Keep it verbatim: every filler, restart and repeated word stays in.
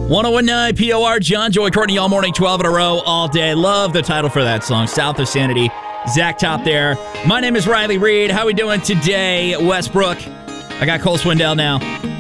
ten P O R, John, Joy, Courtney, all morning, twelve in a row, all day. Love the title for that song, South of Sanity. Zach Top there. My name is Riley Reed. How we doing today, Westbrook? I got Cole Swindell now.